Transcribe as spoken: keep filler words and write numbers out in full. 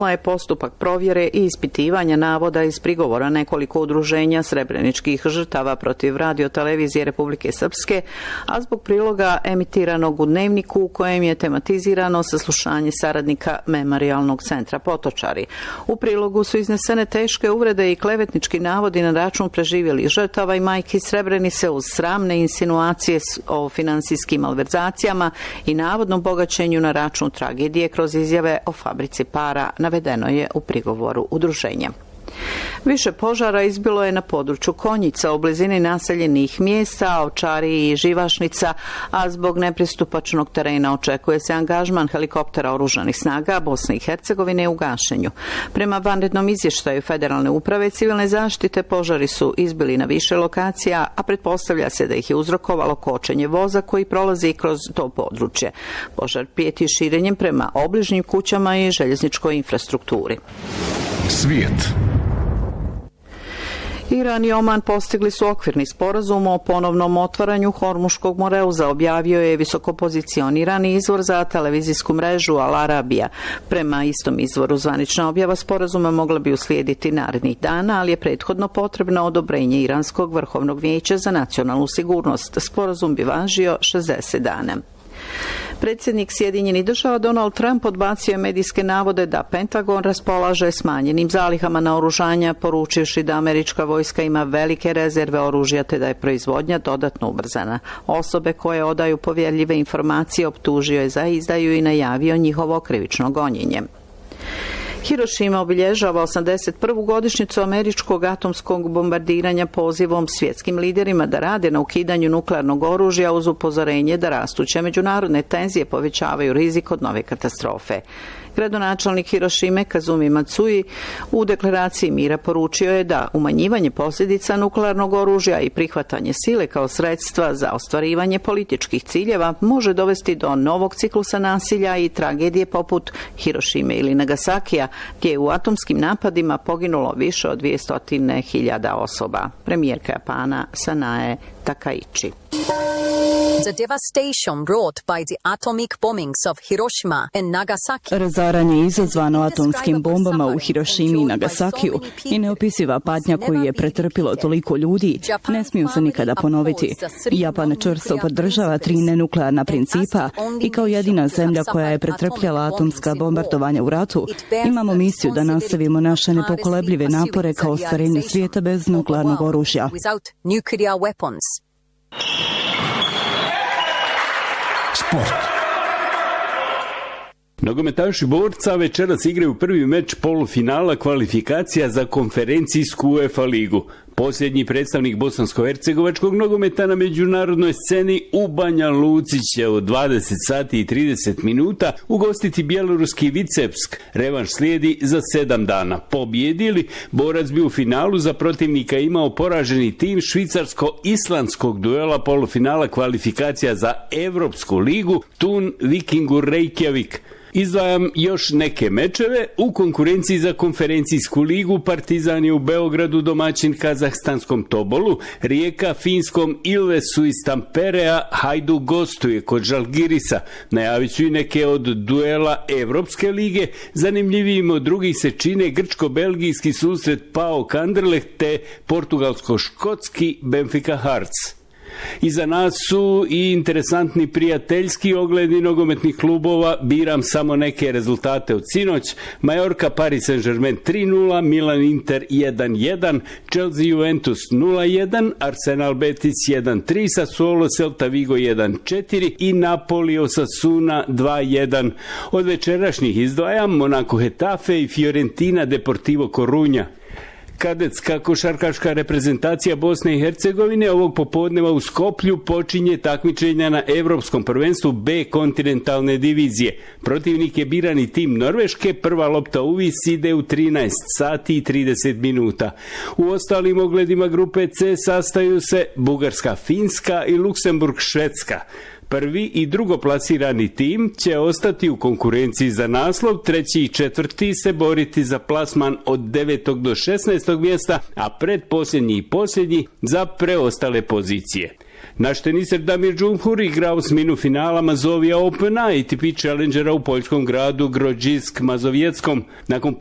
je postupak provjere i ispitivanja navoda iz prigovora nekoliko udruženja srebreničkih žrtava protiv radio-televizije Republike Srpske, a zbog priloga emitiranog u Dnevniku u kojem je tematizirano saslušanje saradnika Memorijalnog centra Potočari. U prilogu su iznesene teške uvrede i klevetnički navodi na račun preživjelih žrtava i majki Srebrenice uz sramne insinuacije o finansijskim malverzacijama i navodnom bogaćenju na račun tragedije kroz izjave o fabrici para, navedeno je u prigovoru udruženja. Više požara izbilo je na području Konjica u blizini naseljenih mjesta, Ovčari i Živašnica, a zbog nepristupačnog terena očekuje se angažman helikoptera oružanih snaga Bosne i Hercegovine u gašenju. Prema vanrednom izvještaju Federalne uprave civilne zaštite požari su izbili na više lokacija, a pretpostavlja se da ih je uzrokovalo kočenje voza koji prolazi kroz to područje. Požar prijeti širenjem prema obližnjim kućama i željezničkoj infrastrukturi. Svijet. Iran i Oman postigli su okvirni sporazum o ponovnom otvaranju Hormuškog moreuza, objavio je visokopozicionirani izvor za televizijsku mrežu Al Arabija. Prema istom izvoru zvanična objava sporazuma mogla bi uslijediti narednih dana, ali je prethodno potrebno odobrenje Iranskog vrhovnog vijeća za nacionalnu sigurnost. Sporazum bi važio šezdeset dana. Predsjednik Sjedinjenih država Donald Trump odbacio je medijske navode da Pentagon raspolaže smanjenim zalihama naoružanja, poručivši da američka vojska ima velike rezerve oružja te da je proizvodnja dodatno ubrzana. Osobe koje odaju povjerljive informacije optužio je za izdaju i najavio njihovo krivično gonjenje. Hirošima obilježava osamdeset prvu godišnjicu američkog atomskog bombardiranja pozivom svjetskim liderima da rade na ukidanju nuklearnog oružja uz upozorenje da rastuće međunarodne tenzije povećavaju rizik od nove katastrofe. Gradonačelnik Hirošime Kazumi Matsui u deklaraciji mira poručio je da umanjivanje posljedica nuklearnog oružja i prihvatanje sile kao sredstva za ostvarivanje političkih ciljeva može dovesti do novog ciklusa nasilja i tragedije poput Hirošime ili Nagasakija, gdje je u atomskim napadima poginulo više od dvjesto hiljada osoba. Premijerka Japana Sanae Takaichi. The devastation brought by the atomic bombings of Hiroshima and Nagasaki. Razaranje izazvano atomskim bombama u Hirošimi i Nagasakiju i neopisiva patnja koju je pretrpilo toliko ljudi ne smiju se nikada ponoviti. Japan čvrsto podržava tri nenuklearna principa i kao jedina zemlja koja je pretrpjela atomska bombardovanja u ratu, imamo misiju da nastavimo naše nepokolebljive napore kao ostvarenje svijeta bez nuklearnog oružja. Sport. Nogometaši Borca večeras igraju prvi meč polufinala kvalifikacija za konferencijsku UEFA ligu. Posljednji predstavnik bosansko-hercegovačkog nogometa na međunarodnoj sceni u Banja Luci će od dvadeset sati i trideset minuta ugostiti bjeloruski Vicevsk. Revanš slijedi za sedam dana. Pobjedili, Borac bi u finalu za protivnika imao poraženi tim švicarsko-islandskog duela polufinala kvalifikacija za Evropsku ligu Thun Vikingur Reykjavik. Izdvajam još neke mečeve. U konkurenciji za konferencijsku ligu Partizan je u Beogradu domaćin kazahstanskom Tobolu, Rijeka finskom Ilvesu iz Tamperea, Hajduk gostuje kod Žalgirisa. Najavit ću i neke od duela Evropske lige. Zanimljivijim od drugih se čine grčko-belgijski susret Pau Anderlecht te portugalsko-škotski Benfica Hearts. Iza nas su i interesantni prijateljski ogledi nogometnih klubova. Biram samo neke rezultate od sinoć. Majorka Paris Saint-Germain tri nula, Milan Inter jedan jedan, Chelsea Juventus nula jedan, Arsenal Betis jedan tri, Sassuolo Celta Vigo jedan četiri i Napoli Osasuna dva jedan. Od večerašnjih izdvajam Monaco Hetafe i Fiorentina Deportivo Coruña. Kadetska košarkaška reprezentacija Bosne i Hercegovine ovog popodneva u Skoplju počinje takmičenja na Evropskom prvenstvu B kontinentalne divizije. Protivnik je birani tim Norveške, prva lopta uvis ide u trinaest sati i trideset minuta. U ostalim ogledima grupe C sastaju se Bugarska, Finska i Luksemburg, Švedska. Prvi i drugoplasirani tim će ostati u konkurenciji za naslov, treći i četvrti se boriti za plasman od devetog do šesnaestog mjesta, a predposljednji i posljednji za preostale pozicije. Naš teniser Damir Džumhur igra osminu finala Mazovija Opena A T P Challengera u poljskom gradu Grodzisk Mazowieckom. Nakon